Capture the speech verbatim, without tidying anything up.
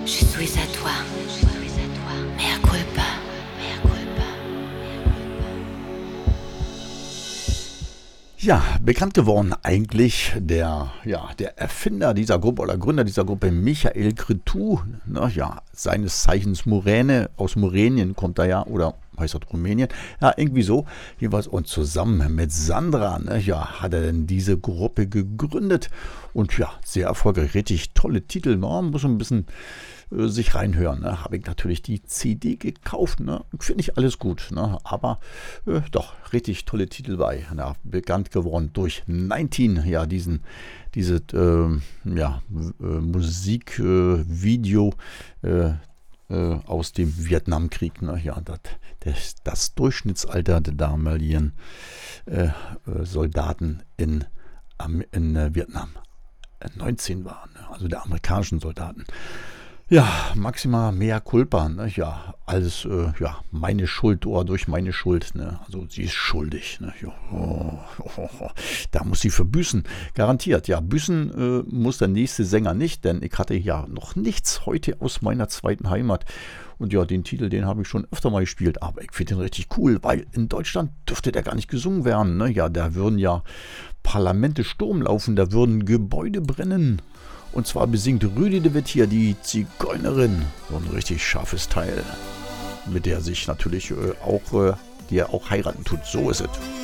Je suis à toi, je suis à toi. Mea culpa, mea culpa. Ja, bekannt geworden eigentlich der, ja, der Erfinder dieser Gruppe oder Gründer dieser Gruppe, Michael Cretu, ne, ja, seines Zeichens Muräne, aus Murenien kommt er ja, oder heißt das Rumänien, ja, irgendwie so, jeweils, und zusammen mit Sandra, ne, ja, hat er denn diese Gruppe gegründet und ja, sehr erfolgreich, richtig tolle Titel, man muss ein bisschen äh, sich reinhören, ne, habe ich natürlich die C D gekauft, ne, finde ich alles gut, ne, aber äh, doch, richtig tolle Titel bei, ja, bekannt geworden durch neunzehn, ja, diesen, diese, äh, ja, äh, Musikvideo, äh, äh, aus dem Vietnamkrieg, ne? Ja, das, das, das Durchschnittsalter der damaligen äh, äh, Soldaten in, am- in äh, Vietnam äh, neunzehn waren, ne? Also der amerikanischen Soldaten. Ja, maximal mea culpa, ne? Ja, alles, äh, ja, meine Schuld oder durch meine Schuld, ne? Also sie ist schuldig, ne? Ja, oh, oh, oh, oh. Da muss sie für büßen, garantiert. Ja, büßen äh, muss der nächste Sänger nicht, denn ich hatte ja noch nichts heute aus meiner zweiten Heimat. Und ja, den Titel, den habe ich schon öfter mal gespielt, aber ich finde den richtig cool, weil in Deutschland dürfte der gar nicht gesungen werden, ne? Ja, da würden ja Parlamente Sturm laufen, da würden Gebäude brennen. Und zwar besingt Rüdi de Witt hier die Zigeunerin. So ein richtig scharfes Teil, mit der sich natürlich äh, auch, äh, die er auch heiraten tut. So ist es.